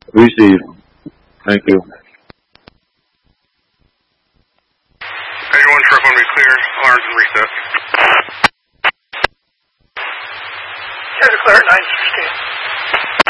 Received. Thank you. 81 truck on me clear. Alarms and reset. Yeah, declare 916.